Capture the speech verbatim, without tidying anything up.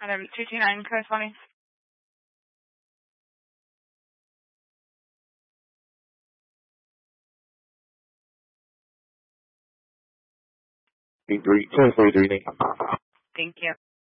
Item two two nine corresponding. three, four, three, three, Thank you.